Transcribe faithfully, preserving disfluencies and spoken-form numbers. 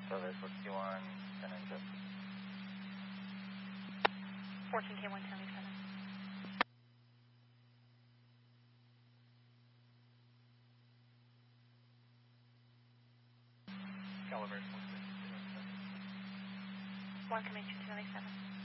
Survey forty-one, ten and just. fourteen K one seventy-seven. Calibrate one Command two seventy-seven.